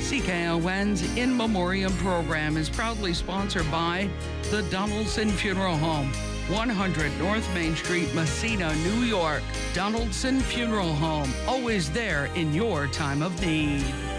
CKON's In Memoriam program is proudly sponsored by the Donaldson Funeral Home, 100 North Main Street, Messina, New York. Donaldson Funeral Home, always there in your time of need.